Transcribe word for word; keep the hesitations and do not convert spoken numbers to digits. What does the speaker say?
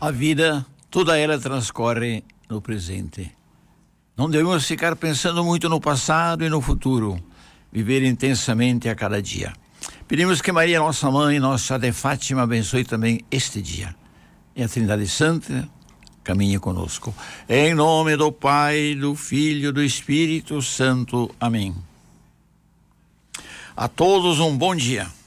A vida, toda ela transcorre no presente. Não devemos ficar pensando muito no passado e no futuro, viver intensamente a cada dia. Pedimos que Maria, nossa mãe, nossa de Fátima, abençoe também este dia. E a Trindade Santa caminhe conosco. Em nome do Pai, do Filho e do Espírito Santo. Amém. A todos um bom dia.